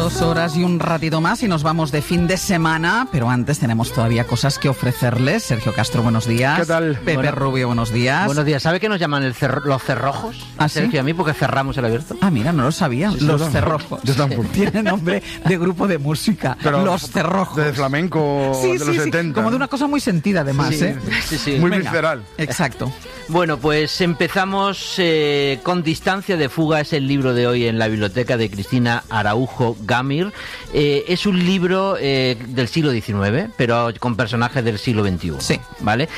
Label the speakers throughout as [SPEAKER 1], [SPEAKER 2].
[SPEAKER 1] 2 horas y un ratito más y nos vamos de fin de semana, pero antes tenemos todavía cosas que ofrecerles. Sergio Castro, buenos días.
[SPEAKER 2] ¿Qué tal?
[SPEAKER 1] Pepe Rubio, buenos días.
[SPEAKER 3] Buenos días. ¿Sabe que nos llaman los cerrojos?
[SPEAKER 1] ¿Ah,
[SPEAKER 3] Sergio
[SPEAKER 1] sí?
[SPEAKER 3] y a mí, porque cerramos el abierto.
[SPEAKER 1] Ah, mira, no lo sabía.
[SPEAKER 2] Sí,
[SPEAKER 1] Los
[SPEAKER 2] yo
[SPEAKER 1] cerrojos.
[SPEAKER 2] yo tampoco.
[SPEAKER 1] Tiene nombre de grupo de música.
[SPEAKER 2] Pero
[SPEAKER 1] los cerrojos.
[SPEAKER 2] de flamenco
[SPEAKER 1] Sí,
[SPEAKER 2] de los 70.
[SPEAKER 1] como de una cosa muy sentida, además,
[SPEAKER 3] Sí,
[SPEAKER 1] ¿eh?
[SPEAKER 3] sí.
[SPEAKER 2] Muy
[SPEAKER 1] Venga.
[SPEAKER 2] visceral.
[SPEAKER 1] Exacto.
[SPEAKER 3] Bueno, pues empezamos con Distancia de fuga. Es el libro de hoy en la biblioteca de Cristina Araujo Gamir. Es un libro del siglo XIX, pero con personajes del siglo XXI.
[SPEAKER 1] Sí.
[SPEAKER 3] ¿Vale?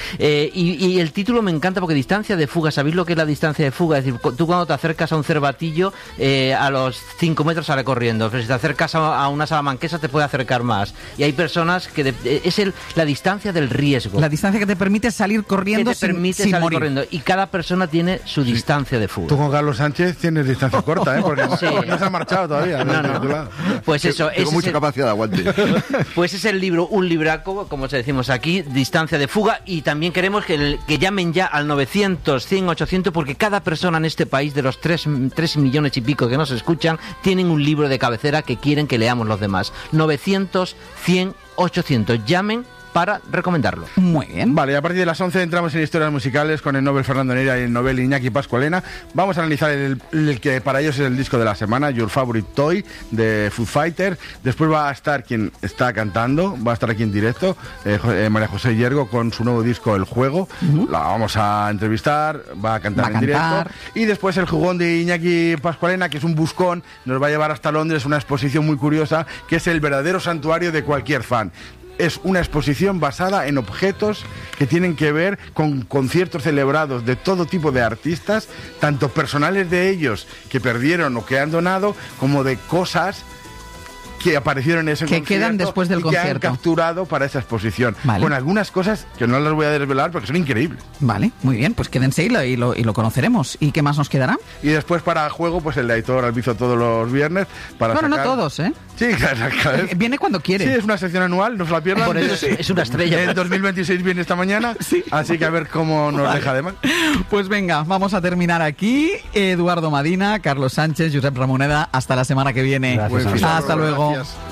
[SPEAKER 3] Y el título me encanta porque Distancia de fuga. ¿Sabéis lo que es la distancia de fuga? Es decir, tú cuando te acercas a un cervatillo, a los 5 metros sale corriendo. Pero si te acercas a una salamanquesa te puede acercar más. Y hay personas que... la distancia del riesgo.
[SPEAKER 1] La distancia que te permite salir corriendo
[SPEAKER 3] que te permite
[SPEAKER 1] sin
[SPEAKER 3] salir
[SPEAKER 1] morir.
[SPEAKER 3] corriendo. Y cada persona tiene su distancia de fuga.
[SPEAKER 2] Tú con Carlos Sánchez tienes distancia corta, ¿eh? Porque
[SPEAKER 3] Sí.
[SPEAKER 2] no se ha marchado todavía.
[SPEAKER 3] No. Pues eso,
[SPEAKER 4] Tengo mucha capacidad de aguante.
[SPEAKER 3] pues es el libro, un libraco, como se decimos aquí, Distancia de fuga, y también queremos que llamen ya al 900, 100, 800, porque cada persona en este país, de los 3 millones y pico que nos escuchan, tienen un libro de cabecera que quieren que leamos los demás. 900, 100, 800. Llamen para recomendarlo.
[SPEAKER 1] Muy bien.
[SPEAKER 2] Vale, a partir de las 11 entramos en historias musicales con el Nobel Fernando Neira y el Nobel Iñaki Pascualena. Vamos a analizar el que para ellos es el disco de la semana, Your Favorite Toy, de Foo Fighters. Después va a estar quien está cantando, va a estar aquí en directo, María José Yergo, con su nuevo disco El Juego. La vamos a entrevistar, va a cantar en directo. Y después el jugón de Iñaki Pascualena, que es un buscón, nos va a llevar hasta Londres, una exposición muy curiosa, que es el verdadero santuario de cualquier fan. Es una exposición basada en objetos que tienen que ver con conciertos celebrados de todo tipo de artistas, tanto personales de ellos que perdieron o que han donado, como de cosas que aparecieron en ese concierto,
[SPEAKER 1] que quedan después del concierto,
[SPEAKER 2] que han capturado para esa exposición.
[SPEAKER 1] Vale.
[SPEAKER 2] Con algunas cosas que no las voy a desvelar porque son increíbles.
[SPEAKER 1] Vale, muy bien, pues quédense y lo conoceremos. ¿Y qué más nos quedará?
[SPEAKER 2] Y después para juego, pues el de Aitor Albizo todos los viernes. Para
[SPEAKER 1] Bueno,
[SPEAKER 2] sacar...
[SPEAKER 1] no todos, ¿eh?
[SPEAKER 2] Sí, claro.
[SPEAKER 1] Viene cuando quiere.
[SPEAKER 2] Sí, es una sección anual, no se la pierdan.
[SPEAKER 3] Por eso es una estrella.
[SPEAKER 2] El 2026 viene esta mañana,
[SPEAKER 1] Sí.
[SPEAKER 2] así que a ver cómo nos deja de mal.
[SPEAKER 1] Pues venga, vamos a terminar aquí. Eduardo Madina, Carlos Sánchez, Josep Ramoneda, hasta la semana que viene.
[SPEAKER 3] Gracias,
[SPEAKER 1] Hasta luego.
[SPEAKER 2] Gracias.